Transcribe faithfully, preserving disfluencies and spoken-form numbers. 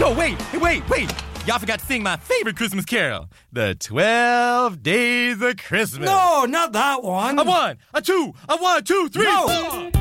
No, wait, hey, wait, wait. Y'all forgot to sing my favorite Christmas carol, The twelve Days of Christmas. No, not that one. A one, a two, a one, two, three, No. four.